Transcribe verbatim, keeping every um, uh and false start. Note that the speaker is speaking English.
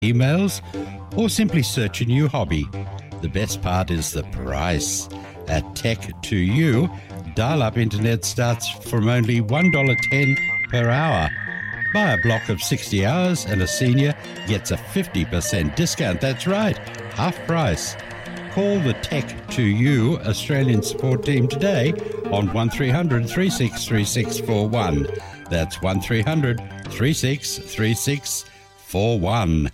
emails, or simply search a new hobby. The best part is the price. At Tech to You, dial-up internet starts from only one dollar ten per hour. Buy a block of sixty hours and a senior gets a fifty percent discount. That's right, half price. Call the Tech to You Australian support team today on one three hundred, three six three six four one. That's one three hundred, three six three six four one.